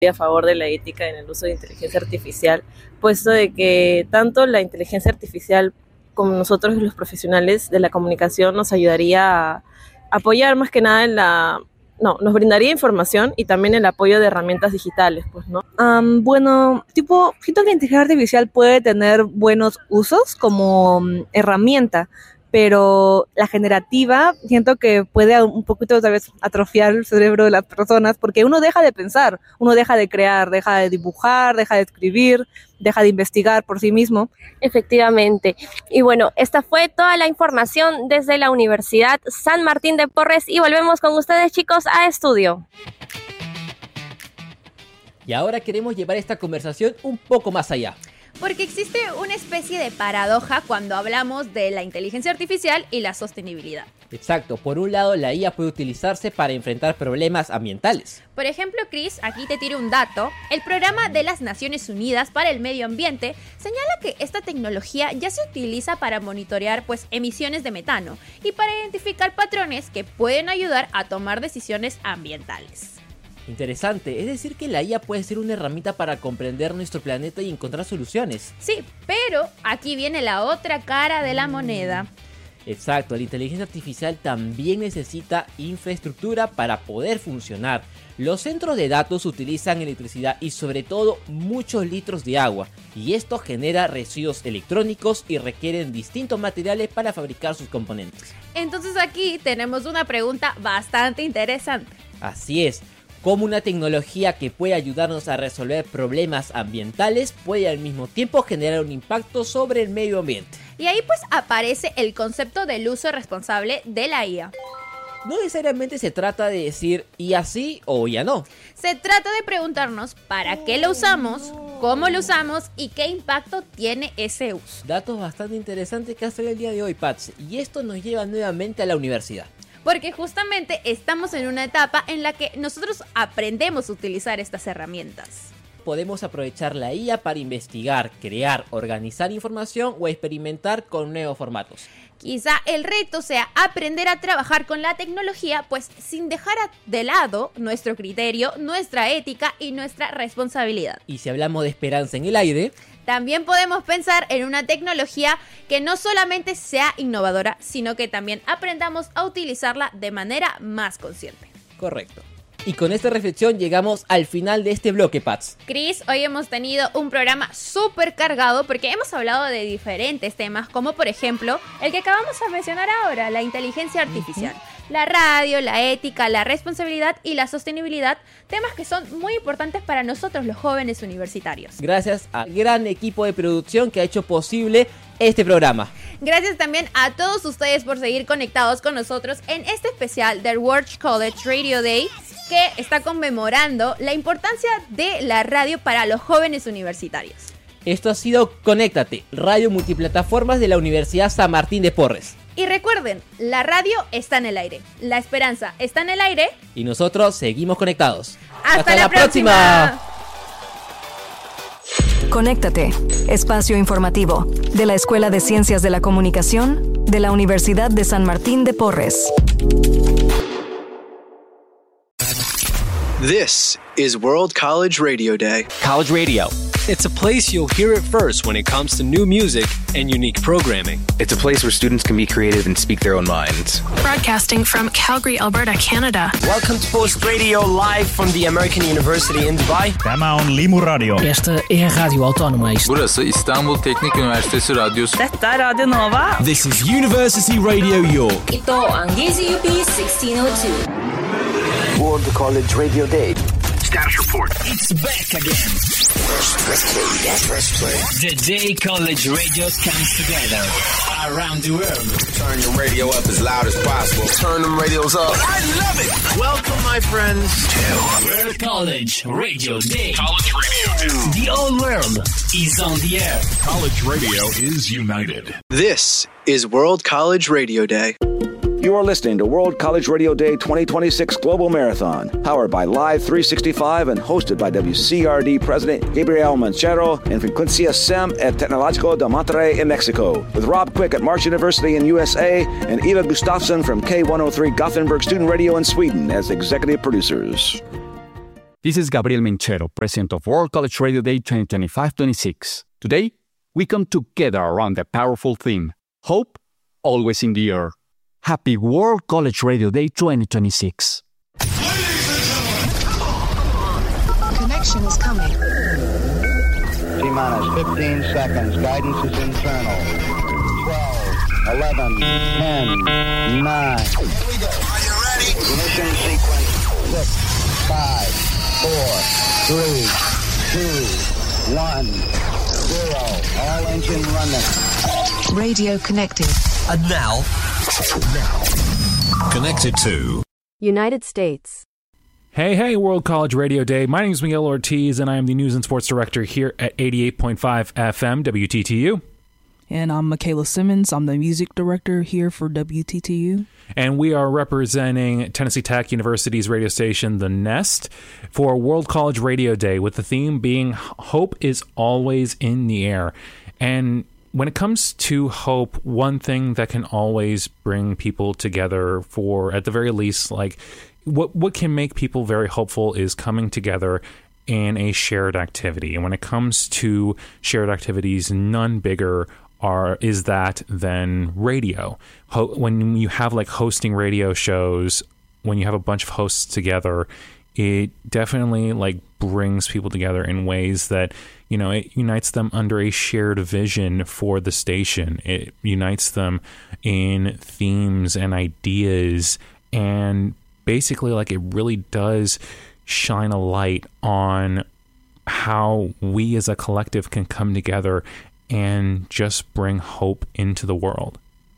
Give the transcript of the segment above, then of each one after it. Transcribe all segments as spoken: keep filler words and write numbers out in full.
a favor de la ética en el uso de inteligencia artificial, puesto de que tanto la inteligencia artificial como nosotros los profesionales de la comunicación nos ayudaría a apoyar más que nada en la... No, nos brindaría información y también el apoyo de herramientas digitales, pues, ¿no? Um, bueno, tipo, siento que la inteligencia artificial puede tener buenos usos como um, herramienta, pero la generativa siento que puede un poquito tal vez atrofiar el cerebro de las personas porque uno deja de pensar, uno deja de crear, deja de dibujar, deja de escribir, deja de investigar por sí mismo. Efectivamente. Y bueno, esta fue toda la información desde la Universidad San Martín de Porres y volvemos con ustedes, chicos, a estudio. Y ahora queremos llevar esta conversación un poco más allá. Porque existe una especie de paradoja cuando hablamos de la inteligencia artificial y la sostenibilidad. Exacto, por un lado la I A puede utilizarse para enfrentar problemas ambientales. Por ejemplo, Chris, aquí te tiro un dato. El Programa de las Naciones Unidas para el Medio Ambiente señala que esta tecnología ya se utiliza para monitorear pues, emisiones de metano y para identificar patrones que pueden ayudar a tomar decisiones ambientales. Interesante, es decir que la I A puede ser una herramienta para comprender nuestro planeta y encontrar soluciones. Sí, pero aquí viene la otra cara de la moneda. Exacto, la inteligencia artificial también necesita infraestructura para poder funcionar. Los centros de datos utilizan electricidad y sobre todo muchos litros de agua, y esto genera residuos electrónicos y requieren distintos materiales para fabricar sus componentes. Entonces aquí tenemos una pregunta bastante interesante. Así es. Cómo una tecnología que puede ayudarnos a resolver problemas ambientales puede al mismo tiempo generar un impacto sobre el medio ambiente. Y ahí pues aparece el concepto del uso responsable de la I A. No necesariamente se trata de decir I A sí o I A no. Se trata de preguntarnos para qué lo usamos, cómo lo usamos y qué impacto tiene ese uso. Datos bastante interesantes que hacer el día de hoy, Pats. Y esto nos lleva nuevamente a la universidad. Porque justamente estamos en una etapa en la que nosotros aprendemos a utilizar estas herramientas. Podemos aprovechar la I A para investigar, crear, organizar información o experimentar con nuevos formatos. Quizá el reto sea aprender a trabajar con la tecnología, pues sin dejar de lado nuestro criterio, nuestra ética y nuestra responsabilidad. Y si hablamos de esperanza en el aire, también podemos pensar en una tecnología que no solamente sea innovadora, sino que también aprendamos a utilizarla de manera más consciente. Correcto. Y con esta reflexión llegamos al final de este bloque, Pats. Chris, hoy hemos tenido un programa súper cargado porque hemos hablado de diferentes temas, como por ejemplo el que acabamos de mencionar ahora, la inteligencia artificial. Uh-huh. La radio, la ética, la responsabilidad y la sostenibilidad, temas que son muy importantes para nosotros los jóvenes universitarios. Gracias al gran equipo de producción que ha hecho posible este programa. Gracias también a todos ustedes por seguir conectados con nosotros en este especial del World College Radio Day, que está conmemorando la importancia de la radio para los jóvenes universitarios. Esto ha sido Conéctate, radio multiplataformas de la Universidad San Martín de Porres. Y recuerden, la radio está en el aire, la esperanza está en el aire y nosotros seguimos conectados. ¡Hasta, ¡Hasta la, la próxima! próxima! Conéctate, espacio informativo de la Escuela de Ciencias de la Comunicación de la Universidad de San Martín de Porres. This is World College Radio Day. College Radio. It's a place you'll hear it first when it comes to new music and unique programming. It's a place where students can be creative and speak their own minds. Broadcasting from Calgary, Alberta, Canada. Welcome to Post Radio live from the American University in Dubai. Tema on Limu Radio. Esta é a Rádio Autónoma. Burası İstanbul Teknik Üniversitesi Radyosu. Detta är Radio Nova. This is University Radio York. Ito ang G Z U P sixteen oh two. World College Radio Day. Status report. It's back again. Press, press play. Press play. The day college radio comes together around the world. Turn your radio up as loud as possible. Turn them radios up. I love it. Welcome, my friends, to World College Radio Day. College Radio Day. The whole world is on the air. College radio is united. This is World College Radio Day. You are listening to World College Radio Day twenty twenty-six Global Marathon, powered by Live three sixty-five and hosted by W C R D President Gabriel Manchero and Frecuencia SEM at Tecnológico de Monterrey in Mexico, with Rob Quick at March University in U S A and Eva Gustafsson from K one oh three Gothenburg Student Radio in Sweden as executive producers. This is Gabriel Menchero, President of World College Radio Day twenty twenty-five twenty-six. Today, we come together around the powerful theme, hope, always in the air. Happy World College Radio Day twenty twenty-six. Connection is coming. T-minus fifteen seconds. Guidance is internal. twelve, eleven, ten, nine. Here we go. Are you ready? Ignition sequence. six, five, four, three, two, one, zero. All engine running. Radio connected. And now, now, connected to United States. Hey, hey, World College Radio Day. My name is Miguel Ortiz, and I am the News and Sports Director here at eighty-eight point five F M W T T U. And I'm Michaela Simmons. I'm the Music Director here for W T T U. And we are representing Tennessee Tech University's radio station, The Nest, for World College Radio Day, with the theme being Hope is Always in the Air. And when it comes to hope, one thing that can always bring people together for, at the very least, like, what what can make people very hopeful is coming together in a shared activity. And when it comes to shared activities, none bigger are is that than radio. Ho- when you have like hosting radio shows, when you have a bunch of hosts together, it definitely like brings people together in ways that, you know, it unites them under a shared vision for the station. It unites them in themes and ideas, and basically like it really does shine a light on how we as a collective can come together and just bring hope into the world.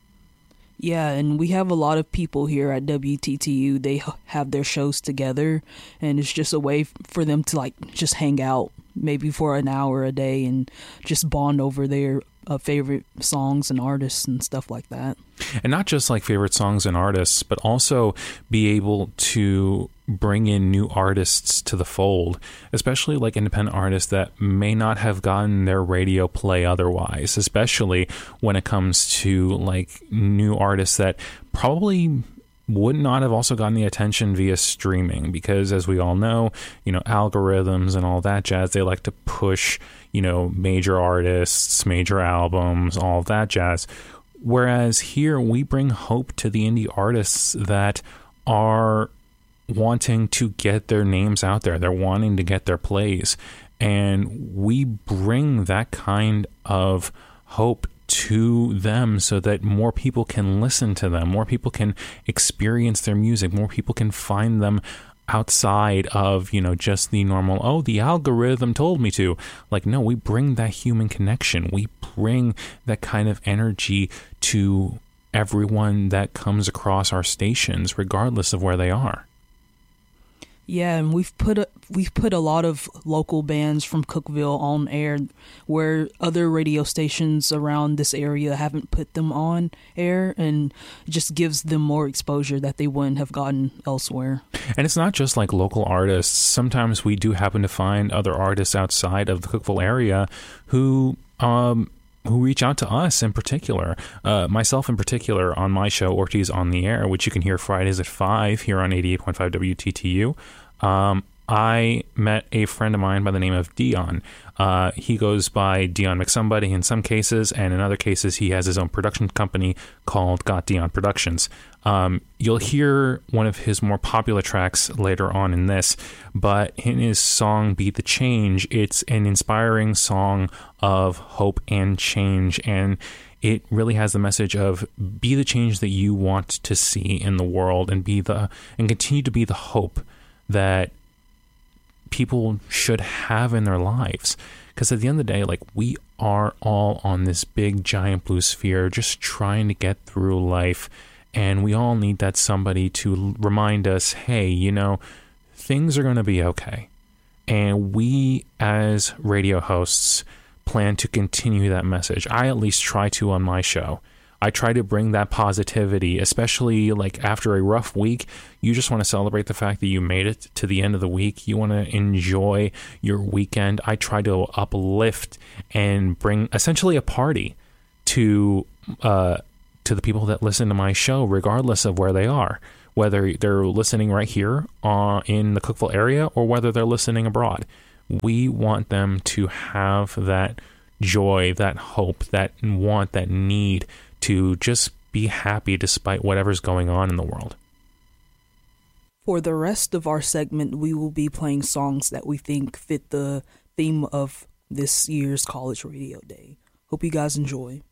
Yeah, and we have a lot of people here at W T T U. They h- have their shows together, and it's just a way f- for them to like just hang out maybe for an hour a day and just bond over their uh, favorite songs and artists and stuff like that. And not just like favorite songs and artists, but also be able to bring in new artists to the fold, especially like independent artists that may not have gotten their radio play otherwise, especially when it comes to like new artists that probably would not have also gotten the attention via streaming, because as we all know, you know, algorithms and all that jazz, they like to push, you know, major artists, major albums, all that jazz. Whereas here we bring hope to the indie artists that are wanting to get their names out there. They're wanting to get their plays. And we bring that kind of hope to them so that more people can listen to them, more people can experience their music, more people can find them outside of, you know, just the normal, oh, the algorithm told me to. Like, no, we bring that human connection. We bring that kind of energy to everyone that comes across our stations, regardless of where they are. Yeah, and we've put a, we've put a lot of local bands from Cookeville on air where other radio stations around this area haven't put them on air, and it just gives them more exposure that they wouldn't have gotten elsewhere. And it's not just like local artists. Sometimes we do happen to find other artists outside of the Cookeville area who um who reach out to us in particular, uh, myself in particular, on my show, Ortiz on the Air, which you can hear Fridays at five here on eighty-eight point five W T T U. Um, I met a friend of mine by the name of Dion. Uh, he goes by Dion McSomebody in some cases, and in other cases he has his own production company called Got Dion Productions. Um, you'll hear one of his more popular tracks later on in this, but in his song Be the Change, it's an inspiring song of hope and change, and it really has the message of be the change that you want to see in the world, and be the and continue to be the hope that people should have in their lives. Because at the end of the day, like, we are all on this big giant blue sphere just trying to get through life, and we all need that somebody to remind us, hey, you know, things are going to be okay. And we as radio hosts plan to continue that message. I at least try to on my show. I try to bring that positivity, especially like after a rough week. You just want to celebrate the fact that you made it to the end of the week. You want to enjoy your weekend. I try to uplift and bring essentially a party to uh, to the people that listen to my show, regardless of where they are. whether they're listening right here uh, in the Cookeville area or whether they're listening abroad. We want them to have that joy, that hope, that want, that need to just be happy despite whatever's going on in the world. For the rest of our segment, we will be playing songs that we think fit the theme of this year's College Radio Day. Hope you guys enjoy.